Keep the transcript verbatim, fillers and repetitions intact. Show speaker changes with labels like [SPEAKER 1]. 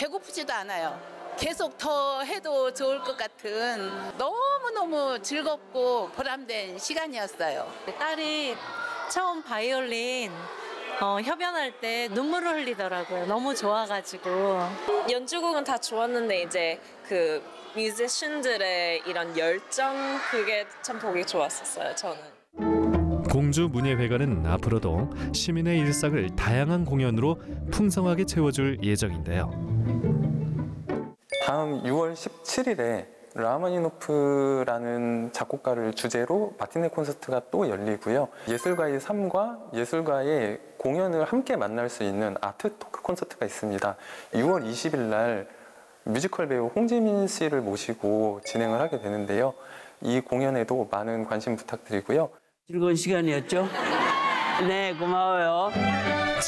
[SPEAKER 1] 배고프지도 않아요. 계속 더 해도 좋을 것 같은 너무너무 즐겁고 보람된 시간이었어요.
[SPEAKER 2] 딸이 처음 바이올린 어, 협연할 때 눈물을 흘리더라고요. 너무 좋아가지고.
[SPEAKER 3] 연주곡은 다 좋았는데 이제 그 뮤지션들의 이런 열정 그게 참 보기 좋았었어요. 저는.
[SPEAKER 4] 공주 문예회관은 앞으로도 시민의 일상을 다양한 공연으로 풍성하게 채워줄 예정인데요.
[SPEAKER 5] 다음 유월 십칠일에 라마니노프라는 작곡가를 주제로 마티네 콘서트가 또 열리고요. 예술가의 삶과 예술가의 공연을 함께 만날 수 있는 아트 토크 콘서트가 있습니다. 유월 이십일 날 뮤지컬 배우 홍지민 씨를 모시고 진행을 하게 되는데요. 이 공연에도 많은 관심 부탁드리고요.
[SPEAKER 6] 즐거운 시간이었죠? 네, 고마워요.